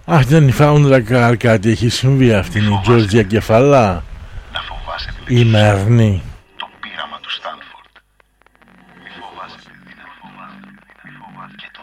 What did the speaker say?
Αχ, δεν φάουν κάτι έχει συμβεί. Αυτή είναι η Τζόρτζια Κεφαλά. Να φοβάσαι, Η Μερνή. το πείραμα του Στάνφορντ. Μη φοβάσαι, παιδί, να φοβάσαι. Και